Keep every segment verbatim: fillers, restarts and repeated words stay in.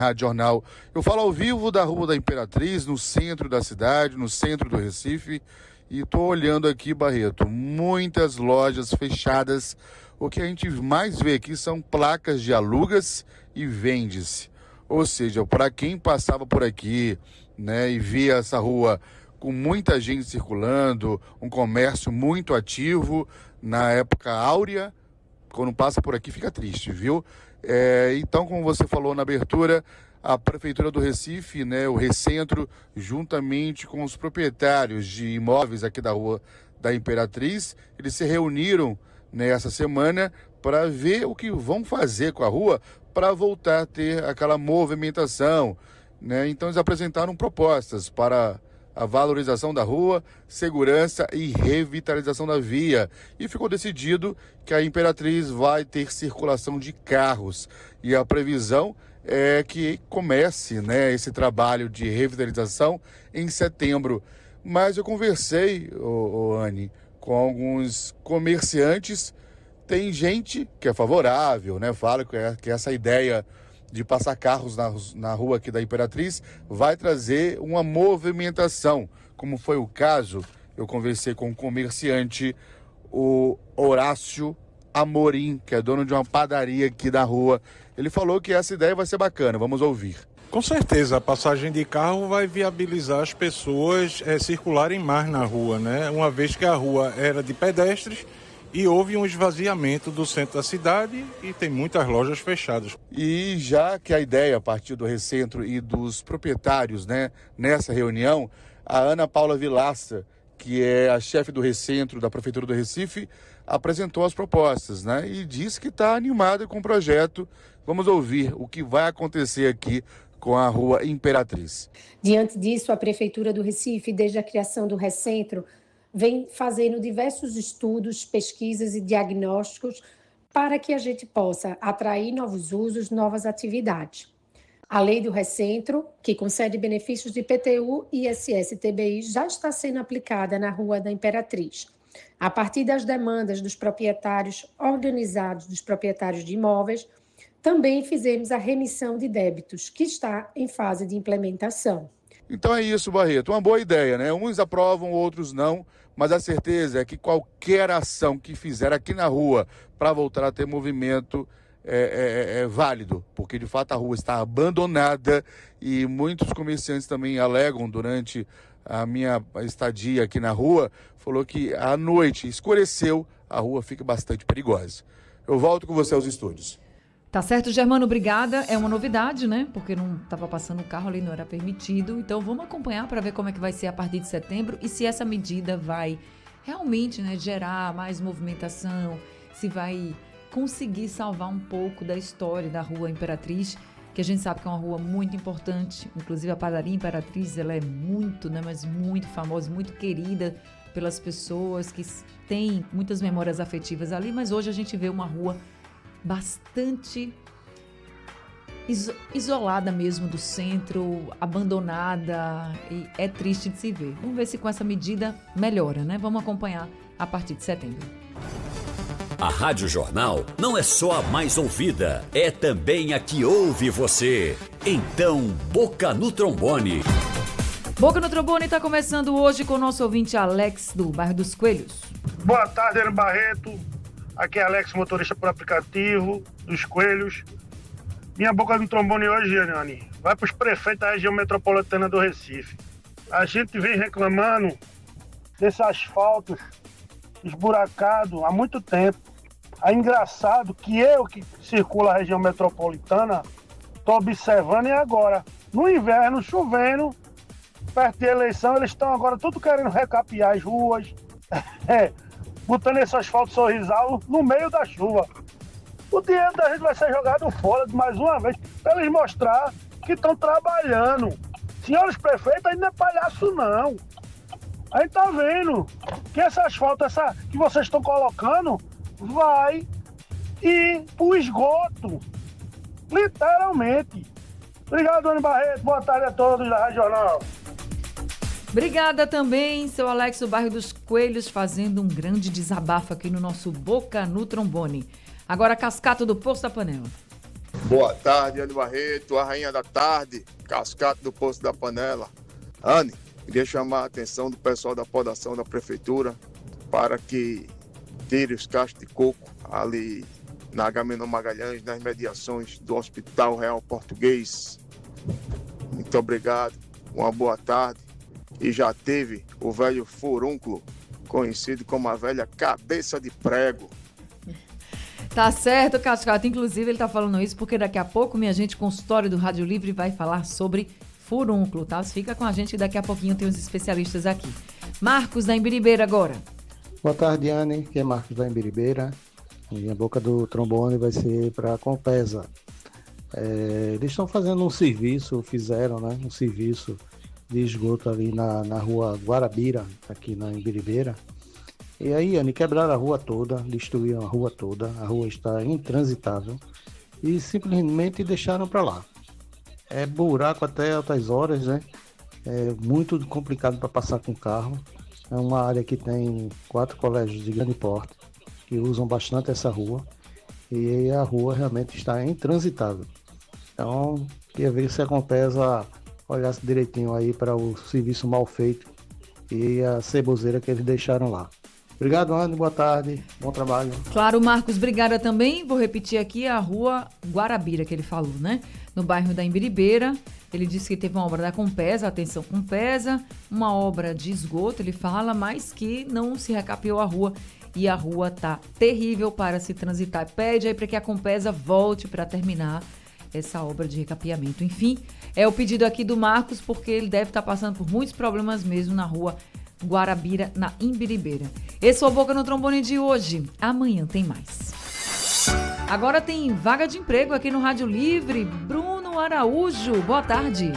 Rádio Jornal. Eu falo ao vivo da Rua da Imperatriz, no centro da cidade, no centro do Recife. E estou olhando aqui, Barreto, muitas lojas fechadas. O que a gente mais vê aqui são placas de alugas e vende-se. Ou seja, para quem passava por aqui, né, e via essa rua com muita gente circulando, um comércio muito ativo, na época áurea, quando passa por aqui fica triste, viu? É, então, como você falou na abertura, a Prefeitura do Recife, né, o Recentro, juntamente com os proprietários de imóveis aqui da Rua da Imperatriz, eles se reuniram nessa semana para ver o que vão fazer com a rua para voltar a ter aquela movimentação, né? Então, eles apresentaram propostas para a valorização da rua, segurança e revitalização da via. E ficou decidido que a Imperatriz vai ter circulação de carros. E a previsão é que comece, né, esse trabalho de revitalização em setembro. Mas eu conversei, ô, ô, Anne, com alguns comerciantes. Tem gente que é favorável, né? Fala que, é, que essa ideia de passar carros na, na rua aqui da Imperatriz vai trazer uma movimentação, como foi o caso, eu conversei com um comerciante, o Horácio Amorim, que é dono de uma padaria aqui da rua. Ele falou que essa ideia vai ser bacana, vamos ouvir. Com certeza, a passagem de carro vai viabilizar as pessoas é, circularem mais na rua, né? Uma vez que a rua era de pedestres, e houve um esvaziamento do centro da cidade e tem muitas lojas fechadas. E já que a ideia, a partir do Recentro e dos proprietários, né, nessa reunião, a Ana Paula Vilaça, que é a chefe do Recentro da Prefeitura do Recife, apresentou as propostas, né, e disse que está animada com o projeto. Vamos ouvir o que vai acontecer aqui com a Rua Imperatriz. Diante disso, a Prefeitura do Recife, desde a criação do Recentro, vem fazendo diversos estudos, pesquisas e diagnósticos para que a gente possa atrair novos usos, novas atividades. A lei do Recentro, que concede benefícios de I P T U e I S S T B I, já está sendo aplicada na Rua da Imperatriz. A partir das demandas dos proprietários organizados, dos proprietários de imóveis, também fizemos a remissão de débitos, que está em fase de implementação. Então é isso, Barreto, uma boa ideia, né? Uns aprovam, outros não, mas a certeza é que qualquer ação que fizer aqui na rua para voltar a ter movimento é, é, é válido, porque de fato a rua está abandonada e muitos comerciantes também alegam durante a minha estadia aqui na rua, falou que à noite escureceu, a rua fica bastante perigosa. Eu volto com você aos estúdios. Tá certo, Germano, obrigada. É uma novidade, né? Porque não estava passando o carro ali, não era permitido. Então, vamos acompanhar para ver como é que vai ser a partir de setembro e se essa medida vai realmente, né, gerar mais movimentação, se vai conseguir salvar um pouco da história da Rua Imperatriz, que a gente sabe que é uma rua muito importante. Inclusive, a padaria Imperatriz, ela é muito, né, mas muito famosa, muito querida pelas pessoas que têm muitas memórias afetivas ali. Mas hoje a gente vê uma rua bastante iso- isolada mesmo do centro, abandonada, e é triste de se ver. Vamos ver se com essa medida melhora, né? Vamos acompanhar a partir de setembro. A Rádio Jornal não é só a mais ouvida, é também a que ouve você. Então, Boca no Trombone. Boca no Trombone está começando hoje com o nosso ouvinte Alex, do bairro dos Coelhos. Boa tarde, Ana Barreto. Aqui é Alex, motorista por aplicativo, dos Coelhos. Minha boca no trombone hoje, Anny, vai para os prefeitos da região metropolitana do Recife. A gente vem reclamando desse asfalto esburacado há muito tempo. É engraçado que eu, que circulo a região metropolitana, estou observando e agora, no inverno, chovendo, perto de eleição, eles estão agora tudo querendo recapear as ruas. É. Botando esse asfalto sorrisal no meio da chuva. O dinheiro da gente vai ser jogado fora mais uma vez, para eles mostrar que estão trabalhando. Senhores prefeitos, aí não é palhaço não. A gente tá vendo que esse asfalto essa, que vocês estão colocando vai ir pro esgoto. Literalmente. Obrigado, Ana Barreto. Boa tarde a todos da Rádio Jornal. Obrigada também, seu Alex, do bairro dos Coelhos, fazendo um grande desabafo aqui no nosso Boca no Trombone. Agora, Cascato do Poço da Panela. Boa tarde, Anne Barreto, a rainha da tarde, cascata do Poço da Panela. Anne, queria chamar a atenção do pessoal da podação da prefeitura para que tire os cachos de coco ali na Agamenon Magalhães, nas mediações do Hospital Real Português. Muito obrigado, uma boa tarde. E já teve o velho furúnculo, conhecido como a velha cabeça de prego. Tá certo, Cascata. Inclusive, ele tá falando isso porque daqui a pouco, minha gente, consultório do Rádio Livre vai falar sobre furúnculo, tá? Fica com a gente que daqui a pouquinho tem os especialistas aqui. Marcos, da Imbiribeira agora. Boa tarde, Anne. Aqui é Marcos da Imbiribeira. Minha boca do trombone vai ser para a Compesa. É, eles estão fazendo um serviço, fizeram, né? Um serviço de esgoto ali na, na rua Guarabira, aqui na Imbiribeira. E aí, Anne, quebraram a rua toda, destruíram a rua toda, a rua está intransitável e simplesmente deixaram para lá. É buraco até altas horas, né? É muito complicado para passar com carro. É uma área que tem quatro colégios de grande porte que usam bastante essa rua e a rua realmente está intransitável. Então, queria ver se a Compesa olhasse direitinho aí para o serviço mal feito e a ceboseira que eles deixaram lá. Obrigado, Anne. Boa tarde. Bom trabalho. Claro, Marcos. Obrigada também. Vou repetir aqui a rua Guarabira que ele falou, né? No bairro da Imbiribeira. Ele disse que teve uma obra da Compesa, atenção, Compesa, uma obra de esgoto, ele fala, mas que não se recapeou a rua e a rua tá terrível para se transitar. Pede aí para que a Compesa volte para terminar essa obra de recapeamento. Enfim, é o pedido aqui do Marcos, porque ele deve estar passando por muitos problemas mesmo na rua Guarabira, na Imbiribeira. Esse é o Boca no Trombone de hoje. Amanhã tem mais. Agora tem vaga de emprego aqui no Rádio Livre. Bruno Araújo, boa tarde.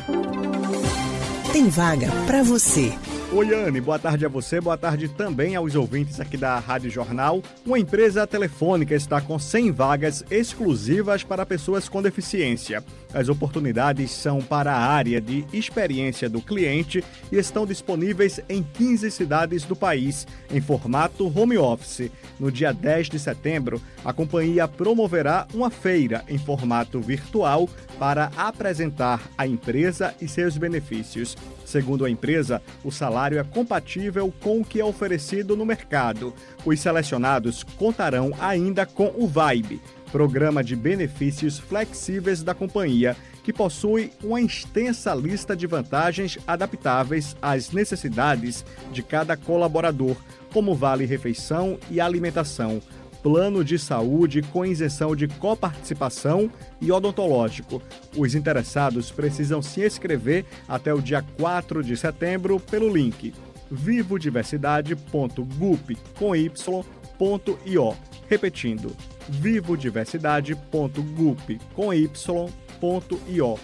Tem vaga para você. Oi, Anne, boa tarde a você, boa tarde também aos ouvintes aqui da Rádio Jornal. Uma empresa telefônica está com cem vagas exclusivas para pessoas com deficiência. As oportunidades são para a área de experiência do cliente e estão disponíveis em quinze cidades do país, em formato home office. No dia dez de setembro, a companhia promoverá uma feira em formato virtual para apresentar a empresa e seus benefícios. Segundo a empresa, o salário é compatível com o que é oferecido no mercado. Os selecionados contarão ainda com o Vibe, programa de benefícios flexíveis da companhia, que possui uma extensa lista de vantagens adaptáveis às necessidades de cada colaborador, como vale-refeição e alimentação, plano de saúde com isenção de coparticipação e odontológico. Os interessados precisam se inscrever até o dia quatro de setembro pelo link vivodiversidade ponto gup com y ponto io. Repetindo, vivodiversidade ponto gup com y ponto io.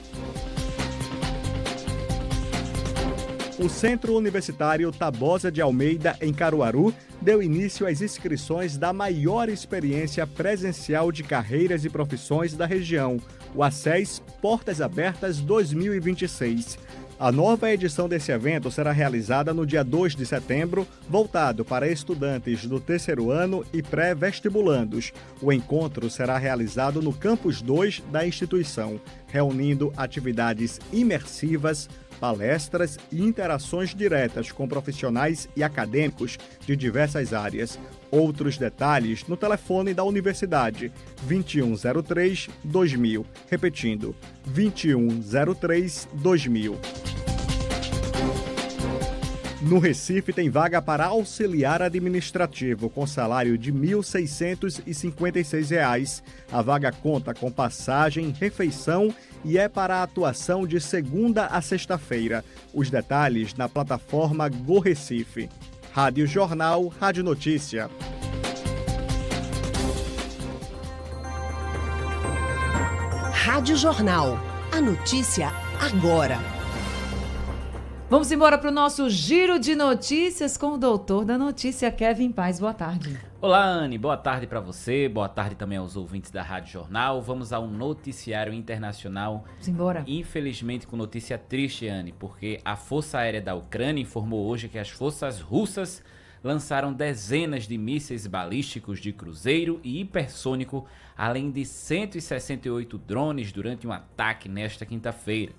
O Centro Universitário Tabosa de Almeida, em Caruaru, deu início às inscrições da maior experiência presencial de carreiras e profissões da região, o A C E S Portas Abertas dois mil e vinte e seis. A nova edição desse evento será realizada no dia dois de setembro, voltado para estudantes do terceiro ano e pré-vestibulandos. O encontro será realizado no Campus dois da instituição, reunindo atividades imersivas, palestras e interações diretas com profissionais e acadêmicos de diversas áreas. Outros detalhes no telefone da universidade, vinte e um zero três dois mil. Repetindo, vinte e um zero três dois mil. No Recife tem vaga para auxiliar administrativo com salário de mil seiscentos e cinquenta e seis reais. A vaga conta com passagem, refeição e é para a atuação de segunda a sexta-feira. Os detalhes na plataforma Go Recife. Rádio Jornal, Rádio Notícia. Rádio Jornal. A notícia agora. Vamos embora para o nosso giro de notícias com o doutor da notícia, Kevin Paz. Boa tarde. Olá, Anne. Boa tarde para você. Boa tarde também aos ouvintes da Rádio Jornal. Vamos ao noticiário internacional. Vamos embora. Infelizmente com notícia triste, Anne, porque a Força Aérea da Ucrânia informou hoje que as forças russas lançaram dezenas de mísseis balísticos de cruzeiro e hipersônico, além de cento e sessenta e oito drones durante um ataque nesta quinta-feira.